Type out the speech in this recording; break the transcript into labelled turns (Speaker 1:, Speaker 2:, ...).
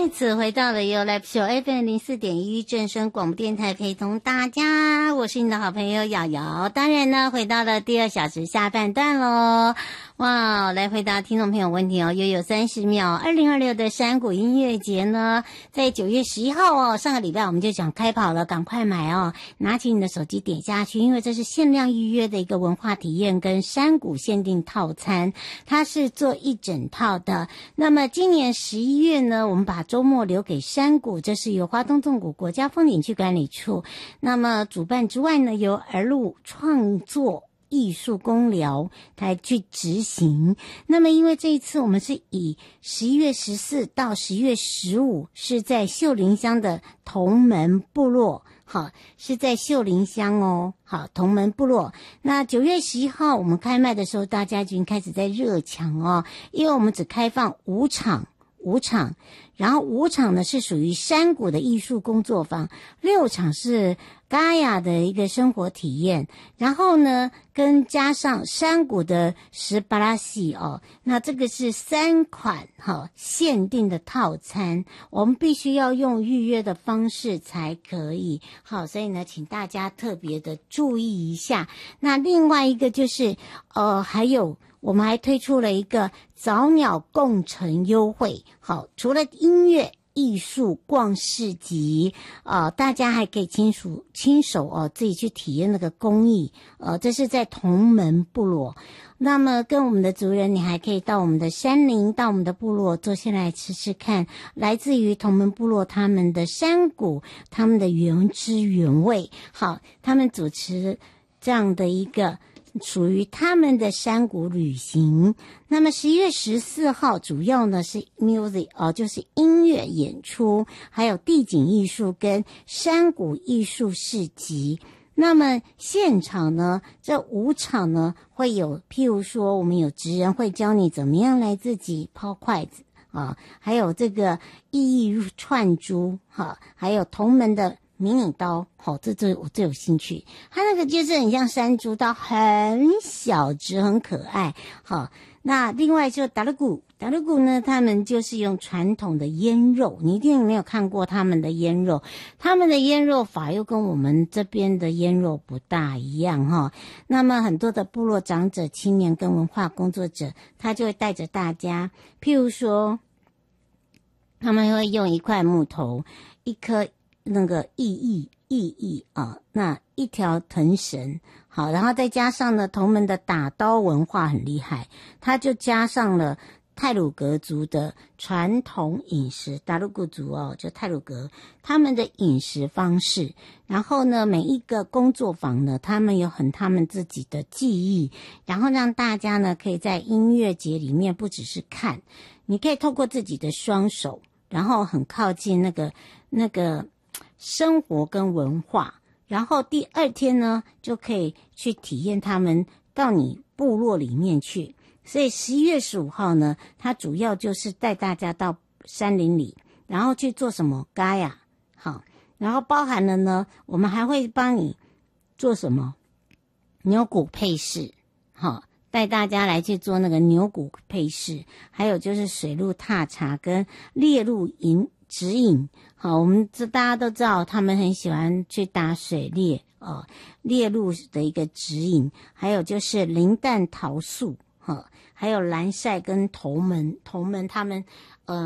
Speaker 1: 再次回到了由 Live Show FM04.1正声广播电台陪同大家，我是你的好朋友瑶瑶。当然呢，回到了第2小时下半段咯。哇，来回答听众朋友问题哦，又有30秒。2026的山谷音乐节呢，在9月11号哦，上个礼拜我们就讲开跑了，赶快买哦，拿起你的手机点下去，因为这是限量预约的一个文化体验跟山谷限定套餐，它是做一整套的。那么今年11月呢，我们把周末留给山谷，这是由花东纵谷国家风景区管理处那么主办之外呢，由儿路创作艺术工疗来去执行。那么因为这一次我们是以11月14到11月15是在秀林乡的同门部落，好，是在秀林乡哦，好，同门部落。那9月11号我们开卖的时候，大家已经开始在热抢哦，因为我们只开放5场，然后5场呢是属于山谷的艺术工作坊，6场是嘎雅的一个生活体验，然后呢跟加上山谷的十巴拉西哦，那这个是3款限定的套餐，我们必须要用预约的方式才可以，好，所以呢请大家特别的注意一下。那另外一个就是还有我们还推出了一个早鸟共乘优惠，好，除了音乐艺术逛市集大家还可以亲手自己去体验那个工艺这是在同门部落。那么跟我们的族人，你还可以到我们的山林，到我们的部落坐下来吃吃看，来自于同门部落他们的山谷，他们的原汁原味，好，他们主持这样的一个属于他们的山谷旅行。那么11月14号主要呢是 music 就是音乐演出，还有地景艺术跟山谷艺术市集。那么现场呢，这5场呢会有，譬如说我们有职人会教你怎么样来自己抛筷子还有这个意义串珠还有同门的迷你刀，这我最有兴趣。它那个就是很像山猪刀，很小只，很可爱。好，那另外就达鲁古呢，他们就是用传统的腌肉，你一定没有看过他们的腌肉，他们的腌肉法又跟我们这边的腌肉不大一样那么很多的部落长者、青年跟文化工作者，他就会带着大家，譬如说他们会用一块木头，一颗那个意义那一条藤绳，好，然后再加上呢同门的打刀文化很厉害，他就加上了太鲁阁族的传统饮食，达鲁古族就太鲁阁他们的饮食方式，然后呢每一个工作坊呢他们有他们自己的技艺，然后让大家呢可以在音乐节里面不只是看，你可以透过自己的双手，然后很靠近那个生活跟文化，然后第2天呢就可以去体验他们到你部落里面去。所以11月15号呢，它主要就是带大家到山林里，然后去做什么嘎雅，好，然后包含了呢我们还会帮你做什么牛骨配饰，好，带大家来去做那个牛骨配饰，还有就是水路踏茶跟猎鹿指引，好，我们大家都知道他们很喜欢去打水猎猎鹿的一个指引，还有就是林蛋桃树还有蓝晒跟头门他们